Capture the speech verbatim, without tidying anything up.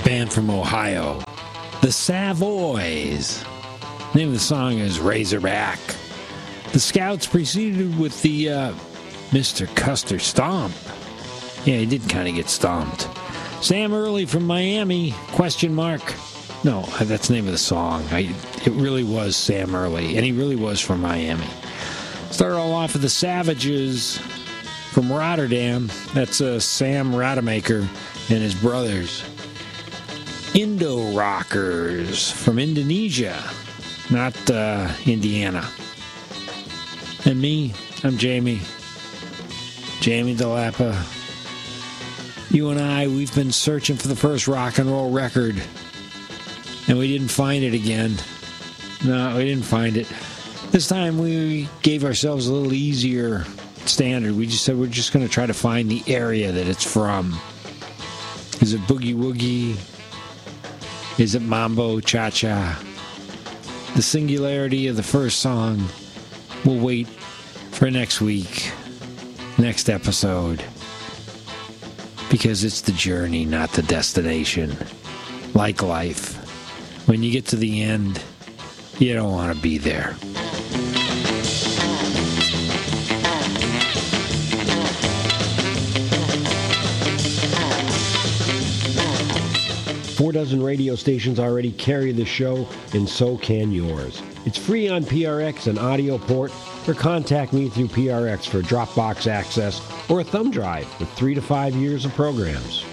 band from Ohio, the Savoys. The name of the song is Razorback. The Scouts preceded with the uh, Mister Custer Stomp. Yeah, he did kind of get stomped. Sam Early from Miami, question mark. No, that's the name of the song. I, it really was Sam Early, and he really was from Miami. Started all off with the Savages from Rotterdam. That's uh, Sam Rademacher and his brothers. Indo Rockers from Indonesia, not uh, Indiana. And me, I'm Jamie. Jamie DeLappa. You and I, we've been searching for the first rock and roll record, and we didn't find it again. No, we didn't find it. This time we gave ourselves a little easier standard. We just said we're just going to try to find the area that it's from. Is it Boogie Woogie? Is it Mambo Cha-Cha? The singularity of the first song, we'll wait for next week, next episode. Because it's the journey, not the destination. Like life. When you get to the end, you don't want to be there. Four dozen radio stations already carry the show, and so can yours. It's free on P R X and Audio Port, or contact me through P R X for Dropbox access or a thumb drive with three to five years of programs.